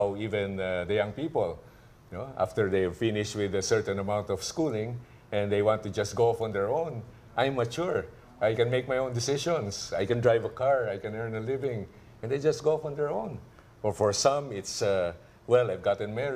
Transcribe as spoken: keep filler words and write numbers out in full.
how even uh, the young people, you know, after they've finished with a certain amount of schooling and they want to just go off on their own, I'm mature. I can make my own decisions. I can drive a car. I can earn a living. And they just go off on their own. Or for some, it's, uh, well, I've gotten married.